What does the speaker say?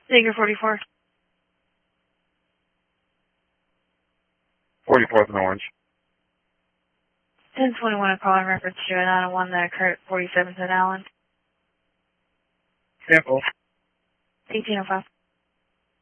Figure 44. 44th and Orange. 1021, a call in reference to a 901 that occurred at 47th and Allen. Sample. 1805.